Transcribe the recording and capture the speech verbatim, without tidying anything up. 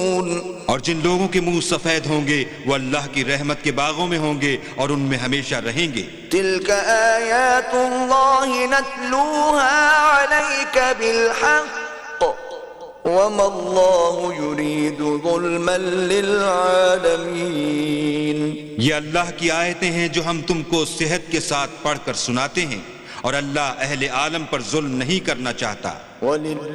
और जिन लोगों के मुंह सफेद होंगे वो अल्लाह की रहमत के बागों में होंगे और उनमें हमेशा रहेंगे। तिल्क आयातुल्लाहि नत्लूहा अलैका बिलहक़ वमल्लाहु युरीदु ज़ुल्मन लिलआलमीन। ये अल्लाह की आयतें हैं जो हम तुमको सेहत के साथ पढ़कर सुनाते हैं और अल्लाह अहले आलम पर जुल्म नहीं करना चाहता।